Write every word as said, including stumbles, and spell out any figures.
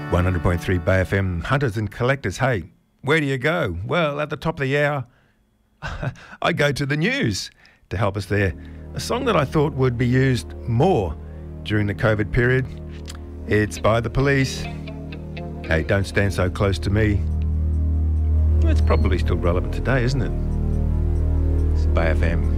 one hundred point three Bay F M, Hunters and Collectors. Hey, where do you go? Well, at the top of the hour, I go to the news to help us there. A song that I thought would be used more during the COVID period. It's by The Police. Hey, Don't Stand So Close to Me. It's probably still relevant today, isn't it? It's Bay F M.